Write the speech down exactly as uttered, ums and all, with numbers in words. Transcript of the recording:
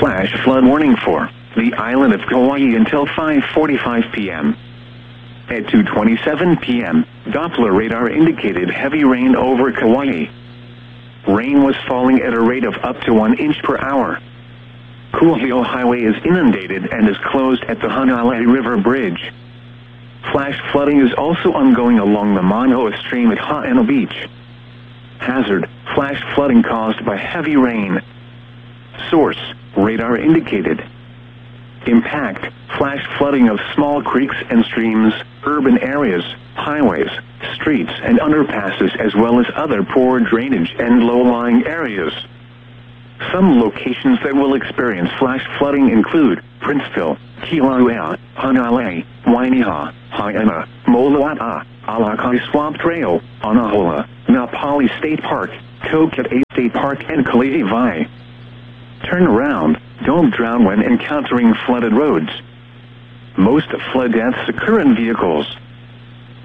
flash flood warning for the island of Kauai until five forty-five p m At two twenty-seven p m, Doppler radar indicated heavy rain over Kauai. Rain was falling at a rate of up to one inch per hour. Kuhio Highway is inundated and is closed at the Hanalei River Bridge. Flash flooding is also ongoing along the Manoa Stream at Ha'ena Beach. Hazard, flash flooding caused by heavy rain. Source, radar indicated. Impact, flash flooding of small creeks and streams, urban areas, highways, streets and underpasses as well as other poor drainage and low-lying areas. Some locations that will experience flash flooding include Princeville, Kilauea, Hanalei, Wainiha, Haena, Moloa'a, Alakai Swamp Trail, Anahola, Napali State Park, Koketae State Park and Kalihivai. Turn around, don't drown when encountering flooded roads. Most flood deaths occur in vehicles.